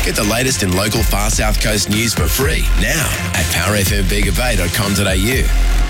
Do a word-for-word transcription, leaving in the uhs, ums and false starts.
Get the latest in local Far South Coast news for free now at power f m bega bay dot com dot a u.